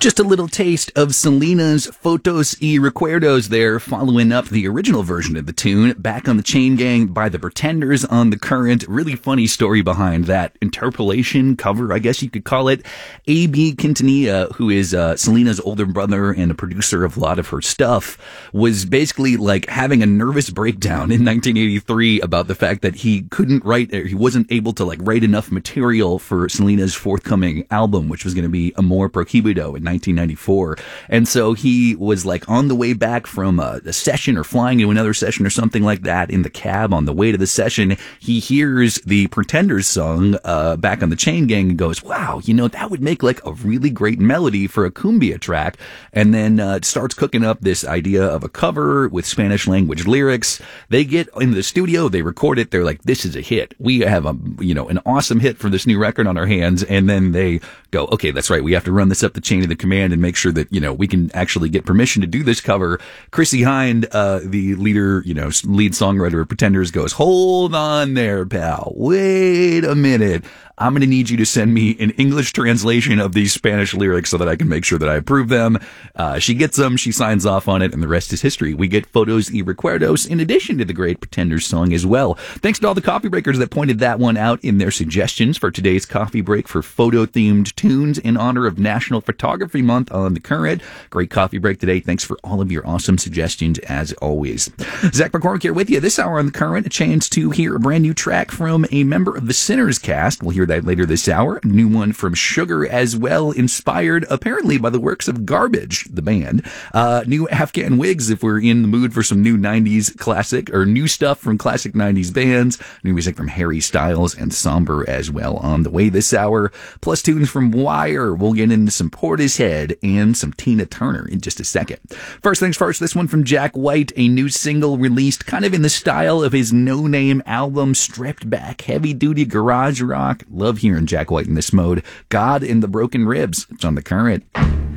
Just a little taste of Selena's Fotos y Recuerdos there, following up the original version of the tune, Back on the Chain Gang by the Pretenders on The Current. Really funny story behind that interpolation cover, I guess you could call it. A.B. Quintanilla, who is Selena's older brother and a producer of a lot of her stuff, was basically like having a nervous breakdown in 1983 about the fact that he couldn't write, or he wasn't able to like write enough material for Selena's forthcoming album, which was going to be Amor Prohibido in 1994. And so he was like on the way back from a session or flying to another session or something like that in the cab on the way to the session. He hears the Pretenders song, Back on the Chain Gang, and goes, wow, you know, that would make like a really great melody for a cumbia track. And then starts cooking up this idea of a cover with Spanish language lyrics. They get in the studio, they record it. They're like, this is a hit. We have an awesome hit for this new record on our hands. And then they go, okay, that's right. We have to run this up the chain of the command and make sure that, we can actually get permission to do this cover. Chrissie Hynde, the leader, lead songwriter of Pretenders, goes, hold on there, pal. Wait a minute. I'm going to need you to send me an English translation of these Spanish lyrics so that I can make sure that I approve them. She gets them, she signs off on it, and the rest is history. We get Fotos y Recuerdos in addition to the great Pretenders song as well. Thanks to all the coffee breakers that pointed that one out in their suggestions for today's coffee break for photo-themed tunes in honor of National Photography Month on The Current. Great coffee break today. Thanks for all of your awesome suggestions as always. Zach McCormick here with you this hour on The Current. A chance to hear a brand new track from a member of the Sinners cast. We'll hear that later this hour. A new one from Sugar as well, inspired apparently by the works of Garbage, the band. New Afghan Wigs if we're in the mood for some new 90s classic or new stuff from classic 90s bands. New music from Harry Styles and Somber as well on the way this hour. Plus tunes from Wire. We'll get into some Portishead and some Tina Turner in just a second. First things first, this one from Jack White, a new single released kind of in the style of his No Name album, stripped back heavy duty garage rock. Love hearing Jack White in this mode. God in the Broken Ribs. It's on The Current.